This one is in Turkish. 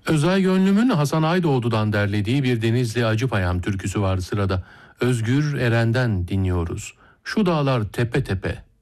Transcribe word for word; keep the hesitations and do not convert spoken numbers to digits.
Özay Gönlüm'ün Hasan Aydoğdu'dan derlediği bir Denizli Acıpayam türküsü var sırada. Özgür Eren'den dinliyoruz. Şu dağlar tepe tepe.